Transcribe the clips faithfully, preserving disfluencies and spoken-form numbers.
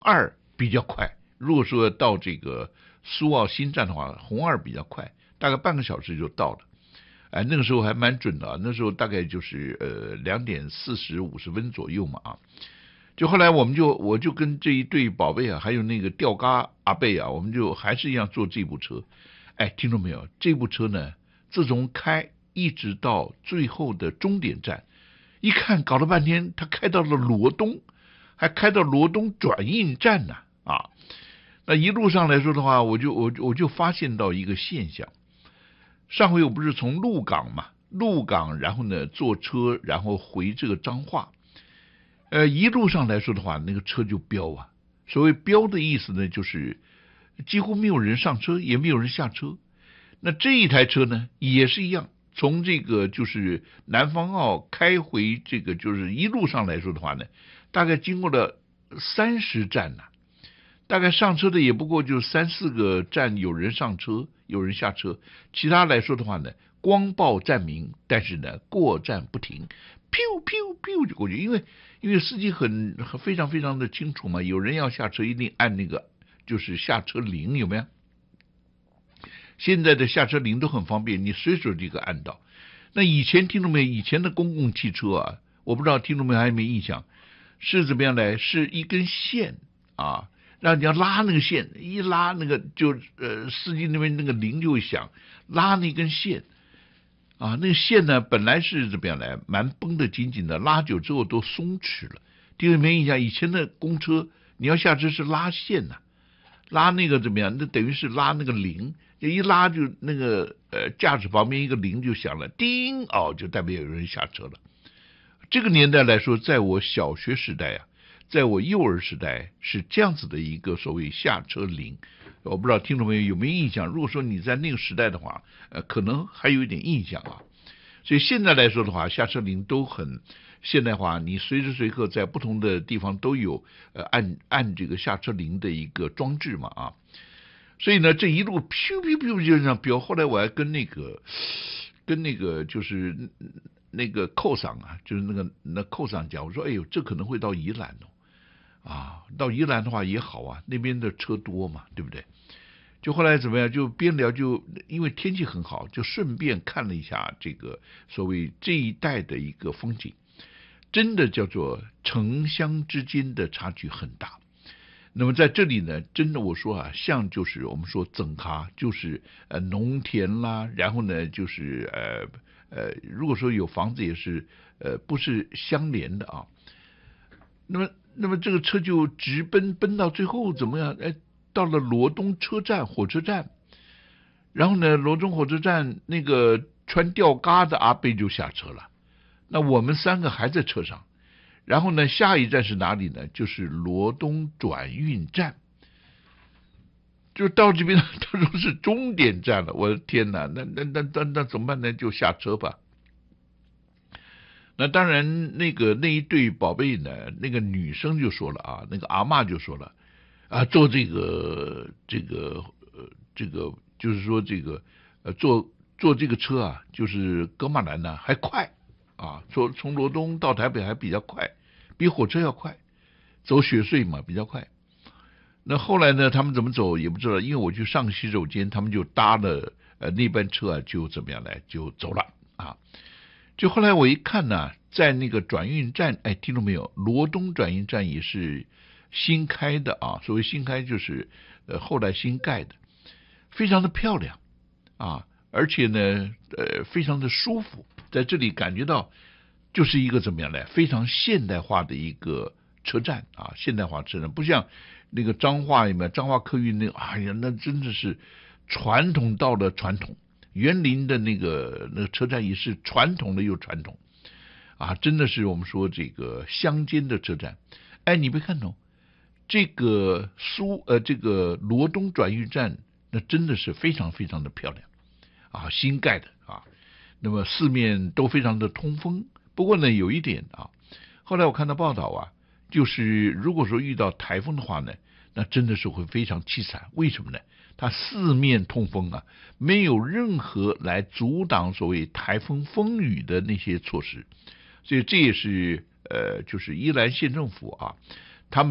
二比较快。如果说到这个苏澳新站的话，红二比较快，大概半个小时就到了。哎，那个时候还蛮准的啊，那时候大概就是呃两点四十五十分左右嘛啊。就后来我们就我就跟这一对宝贝啊，还有那个吊嘎阿贝啊，我们就还是一样坐这部车。哎，听到没有？这部车呢，自从开一直到最后的终点站，一看搞了半天，他开到了罗东，还开到罗东转运站呢啊。啊那一路上来说的话，我就我我就发现到一个现象。上回我不是从鹿港嘛，鹿港然后呢坐车，然后回这个彰化，呃，一路上来说的话，那个车就飙啊。所谓飙的意思呢，就是几乎没有人上车，也没有人下车。那这一台车呢，也是一样，从这个就是南方澳开回这个就是一路上来说的话呢，大概经过了三十站呢、啊。大概上车的也不过就三四个站，有人上车，有人下车。其他来说的话呢，光报站名，但是呢过站不停，噗噗噗就过去。因为因为司机很很非常非常的清楚嘛，有人要下车一定按那个就是下车铃，有没有？现在的下车铃都很方便，你随手就可以按到。那以前听众们以前的公共汽车啊，我不知道听众们还有没有印象，是怎么样来？是一根线啊。让你要拉那个线，一拉那个就呃司机那边那个铃就会响，拉那根线啊，那个线呢本来是怎么样来，蛮绷得紧紧的，拉久之后都松弛了。听众没印象？以前的公车你要下车是拉线呐、啊，拉那个怎么样？那等于是拉那个铃，一拉就那个呃驾驶旁边一个铃就响了，叮哦，就代表有人下车了。这个年代来说，在我小学时代啊。在我幼儿时代是这样子的一个所谓下车铃，我不知道听众朋友有没有印象。如果说你在那个时代的话，呃，可能还有一点印象啊。所以现在来说的话，下车铃都很现代化，你随时随刻在不同的地方都有呃按按这个下车铃的一个装置嘛啊。所以呢，这一路噗噗噗就这样飙。后来我还跟那个跟那个就是那个寇桑啊，就是那个那寇桑讲，我说哎呦，这可能会到宜兰哦。啊，到宜兰的话也好啊，那边的车多嘛，对不对？就后来怎么样？就边聊就因为天气很好，就顺便看了一下这个所谓这一带的一个风景，真的叫做城乡之间的差距很大。那么在这里呢，真的我说啊，像就是我们说整咖，就是呃农田啦，然后呢就是呃呃，如果说有房子也是呃不是相连的啊。那么，那么这个车就直奔奔到最后怎么样？哎，到了罗东车站火车站，然后呢，罗东火车站那个穿吊嘎的阿贝就下车了。那我们三个还在车上，然后呢，下一站是哪里呢？就是罗东转运站，就到这边，他说是终点站了。我的天哪，那那那那那怎么办呢？就下车吧。那当然，那个那一对宝贝呢，那个女生就说了啊，那个阿嬷就说了啊，坐这个这个呃这个就是说这个呃坐坐这个车啊，就是格马兰呢还快啊，从从罗东到台北还比较快，比火车要快，走雪隧嘛比较快。那后来呢，他们怎么走也不知道，因为我去上洗手间，他们就搭了呃那班车啊，就怎么样来就走了啊。就后来我一看呢，在那个转运站，哎，听到没有？罗东转运站也是新开的啊，所谓新开就是呃后来新盖的，非常的漂亮啊，而且呢，呃，非常的舒服，在这里感觉到就是一个怎么样呢？非常现代化的一个车站啊，现代化车站，不像那个彰化有没有？彰化客运那个，哎呀，那真的是传统到了传统。园林的那个那个车站也是传统的又传统啊，真的是我们说这个乡间的车站。哎，你别看哦，这个苏呃这个罗东转运站，那真的是非常非常的漂亮啊，新盖的啊，那么四面都非常的通风。不过呢，有一点啊，后来我看到报道啊，就是如果说遇到台风的话呢，那真的是会非常凄惨。为什么呢？它四面通风啊，没有任何来阻挡所谓台风风雨的那些措施，所以这也是呃，就是宜兰县政府啊，他们呢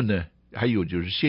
还有就是先